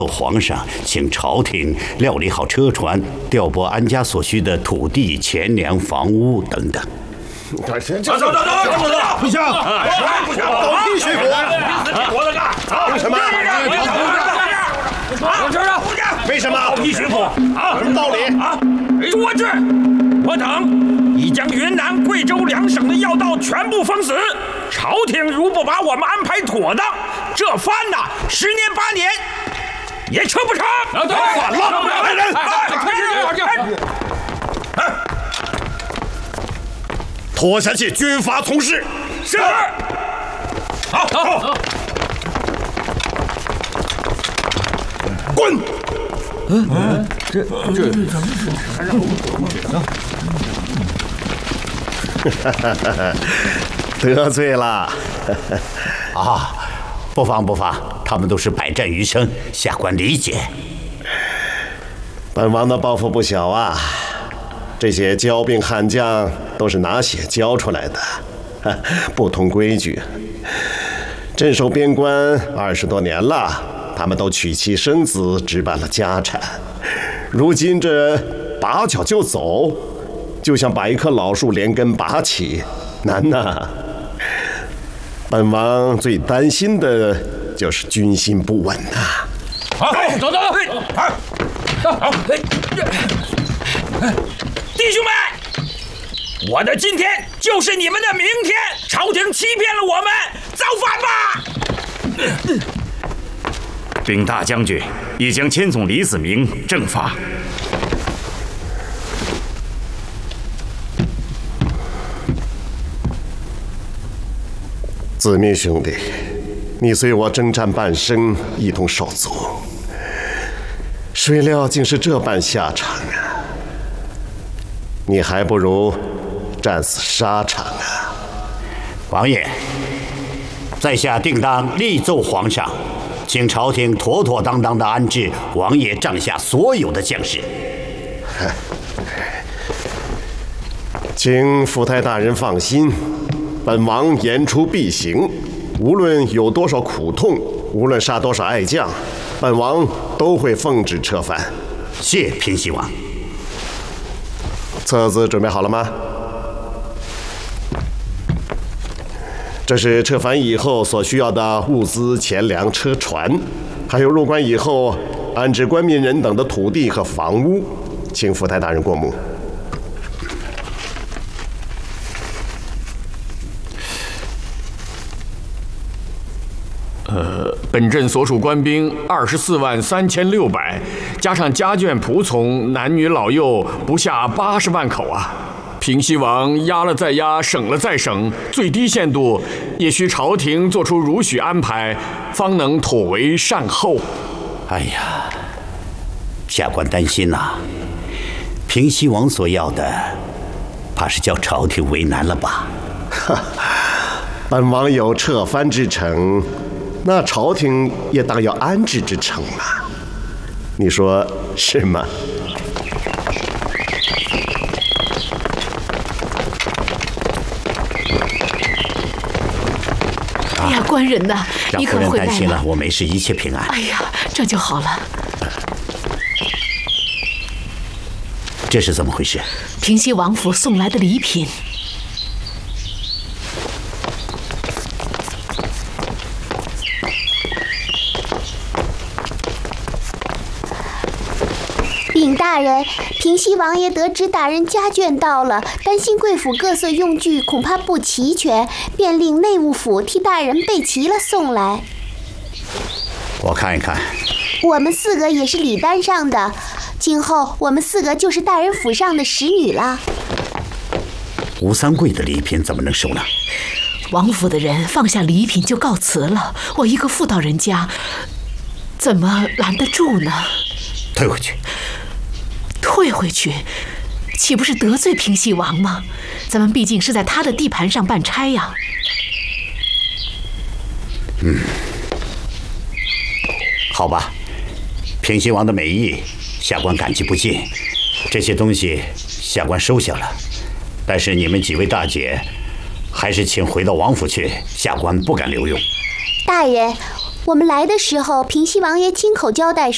皇上请朝廷料理好车船，调拨安家所需的土地、钱粮、房屋等等。 走！ 不行！ 不行！狗屁巡抚！凭什么？为什么？ 狗屁巡抚啊！ 什么道理啊？ 捉治！我等已将云南、贵州2省的要道全部封死。朝廷如不把我们安排妥当，这番呐，10年8年也成不成。 反了！来人！拖下去，军法从事。 是。好。 滚！ 这得罪了啊！不妨，他们都是百战余生，下官理解。 本王的抱负不小啊，这些骄兵悍将都是拿血教出来的，不通规矩。镇守边关20多年了，他们都娶妻生子，置办了家产。如今这拔脚就走，就像把一棵老树连根拔起，难呐！本王最担心的就是军心不稳呐。 好，走！好，弟兄们，我的今天就是你们的明天。朝廷欺骗了我们，造反吧！ 禀大将军，已经迁总李子明正法。 子明兄弟，你随我征战半生，一同受阻，谁料竟是这般下场啊！你还不如战死沙场啊！ 王爷，在下定当力奏皇上，请朝廷妥妥当当地安置王爷帐下所有的将士。 请福太大人放心，本王言出必行。无论有多少苦痛，无论杀多少爱将，本王都会奉旨撤藩。 谢平西王。 册子准备好了吗？这是撤藩以后所需要的物资、钱粮、车船，还有入关以后安置官民人等的土地和房屋，请福太大人过目。 本镇所属官兵24万3600，加上家眷仆从，男女老幼不下80万口啊！平西王压了再压，省了再省，最低限度也需朝廷做出如许安排，方能妥为善后。 哎呀，下官担心呐，平西王所要的，怕是叫朝廷为难了吧？ 本王有撤藩之诚，那朝廷也当要安置之诚嘛，你说是吗？ 哎呀，官人呐，你可回来了！ 让夫人担心了，我没事，一切平安。 哎呀，这就好了。 这是怎么回事？ 平西王府送来的礼品。 禀大人，平西王爷得知大人家眷到了，担心贵府各色用具恐怕不齐全，便令内务府替大人备齐了送来。 我看一看。 我们4个也是礼单上的，今后我们4个就是大人府上的使女了。 吴三桂的礼品怎么能收呢？ 王府的人放下礼品就告辞了，我一个妇道人家，怎么拦得住呢？ 退回去。 退回去，岂不是得罪平西王吗？咱们毕竟是在他的地盘上办差呀。 好吧，平西王的美意，下官感激不尽。这些东西下官收下了，但是你们几位大姐，还是请回到王府去，下官不敢留用。 大人，我们来的时候，平西王爷亲口交代说